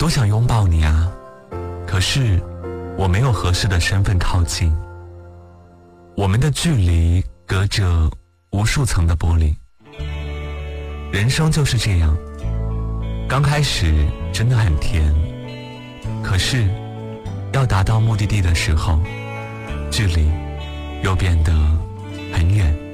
多想拥抱你啊，可是我没有合适的身份靠近。我们的距离隔着无数层的玻璃。人生就是这样，刚开始真的很甜，可是要达到目的地的时候，距离又变得很远。